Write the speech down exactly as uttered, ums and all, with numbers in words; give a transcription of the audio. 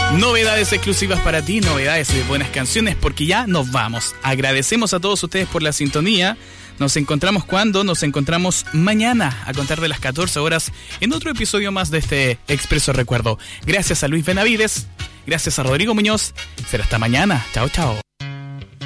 Novedades exclusivas para ti, novedades de buenas canciones, porque ya nos vamos. Agradecemos a todos ustedes por la sintonía. Nos encontramos cuando nos encontramos mañana a contar de las catorce horas en otro episodio más de este Expreso Recuerdo. Gracias a Luis Benavides, gracias a Rodrigo Muñoz. Será hasta mañana. Chao, chao.